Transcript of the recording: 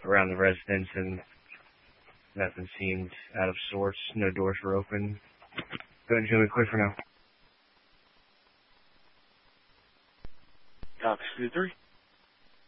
around the residence, and nothing seemed out of sorts. No doors were open. Go ahead and show me clear for now. Copy, 3.